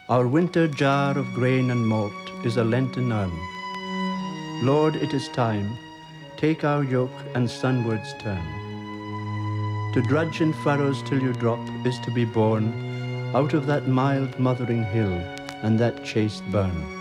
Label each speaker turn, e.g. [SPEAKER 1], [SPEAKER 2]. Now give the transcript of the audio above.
[SPEAKER 1] Our winter jar of grain and malt is a Lenten urn. Lord, it is time, take our yoke and sunwards turn. To drudge in furrows till you drop is to be born out of that mild mothering hill and that chaste burn.